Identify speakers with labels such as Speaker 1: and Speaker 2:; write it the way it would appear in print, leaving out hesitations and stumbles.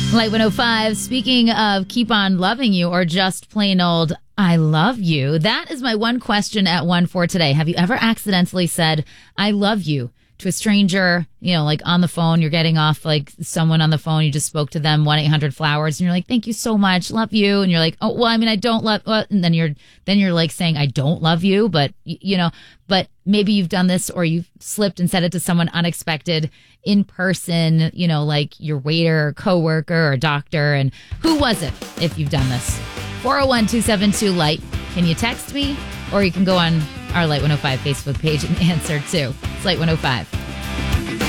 Speaker 1: Light 105, speaking of keep on loving you or just plain old I love you, that is my one question at 1 for today. Have you ever accidentally said I love you to a stranger, like on the phone, you're getting off like someone on the phone, you just spoke to them, 1-800-Flowers, and you're like, thank you so much, love you. And you're like, oh, well, I mean, I don't love, and then you're like saying, I don't love you, but but maybe you've done this or you've slipped and said it to someone unexpected in person, like your waiter or coworker or doctor. And who was it if you've done this? 401-272-LIGHT. Can you text me? Or you can go on our Light 105 Facebook page and answer too. It's Light 105.